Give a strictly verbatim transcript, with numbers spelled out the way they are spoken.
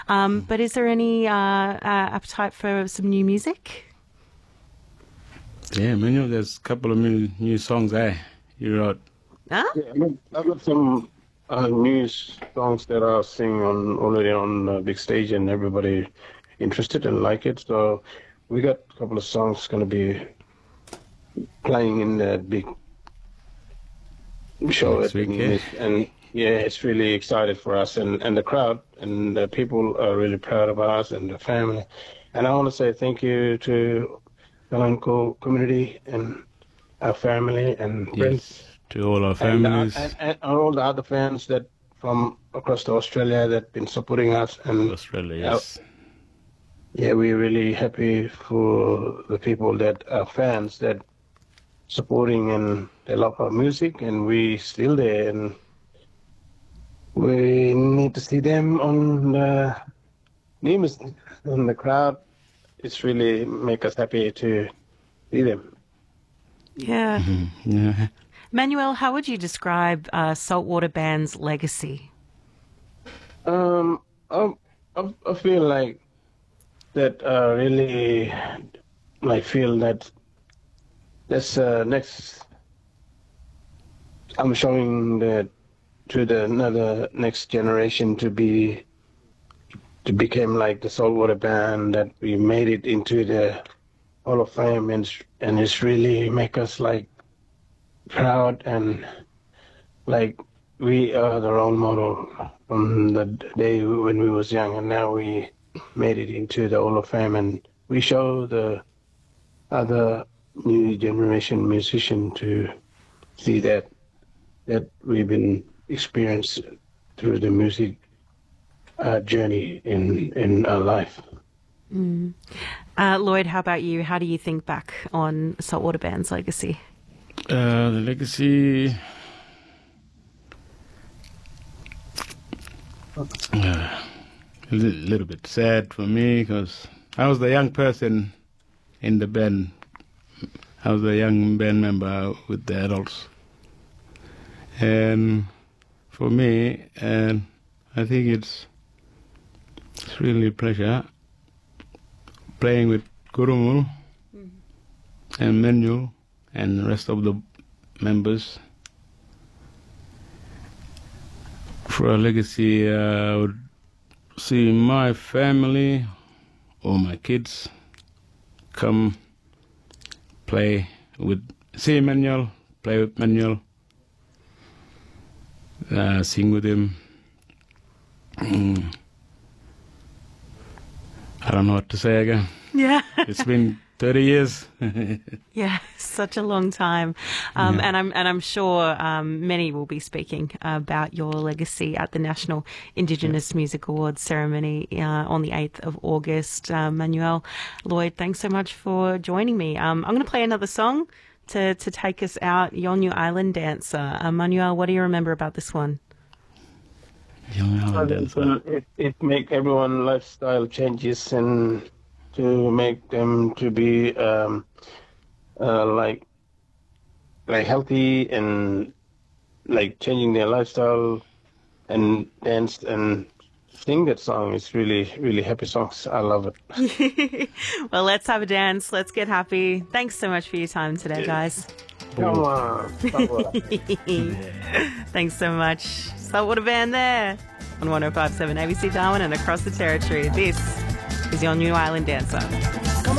Um, but is there any uh, uh, appetite for some new music? Yeah, man, there's a couple of new, new songs I you wrote. Huh? Yeah, I mean, I've got some uh, new songs that are singing on already on uh, big stage, and everybody interested and like it. So we got a couple of songs going to be playing in the big show Next at week, the- yeah. and yeah, it's really excited for us and, and the crowd and the people are really proud of us and the family. And I want to say thank you to the Lanco community and our family and friends. Yes, to all our And, families, uh, and, and all the other fans that from across the Australia that been supporting us. And Australia, yes. yeah, we're really happy for the people that are fans that supporting and they love our music, and we still there, and we need to see them on the news, on the crowd. It's really make us happy to see them. Yeah. Yeah. Manuel, how would you describe uh, Saltwater Band's legacy? Um, I, I, I feel like that uh, really, I feel that this uh, next, I'm showing that to the another next generation to be, to become like the Saltwater Band, that we made it into the Hall of Fame, and, and it's really make us like proud, and like we are the role model from the day when we was young, and now we made it into the Hall of Fame, and we show the other new generation musician to see that that we've been experienced through the music uh, journey in in our life. Mm. Uh, Lloyd, how about you? How do you think back on Saltwater Band's legacy? Uh, the legacy. Uh, a li- little bit sad for me because I was the young person in the band. I was a young band member with the adults. And for me, and I think it's it's really a pleasure playing with Kurumul mm-hmm. and Menu and the rest of the members. For a legacy, uh, I would see my family or my kids come play with, see Manuel, play with Manuel, uh, sing with him. Mm. I don't know what to say again. Yeah. It's been thirty years. Yeah, such a long time. Um, Yeah. and I'm and I'm sure um, many will be speaking about your legacy at the National Indigenous yeah. Music Awards ceremony uh, on the eighth of August. Uh, Manuel, Lloyd, thanks so much for joining me. Um, I'm going to play another song to, to take us out, Yolngu Island Dancer. Uh, Manuel, what do you remember about this one? Yolngu Island Dancer. It, it make everyone lifestyle changes and to make them to be um, uh, like like healthy and like changing their lifestyle and dance and sing that song. It's really, really happy songs. I love it. Well, let's have a dance. Let's get happy. Thanks so much for your time today, guys. Come on. Thanks so much. Saltwater Band there on one oh five point seven A B C Darwin and across the territory. This is your New Island Dancer.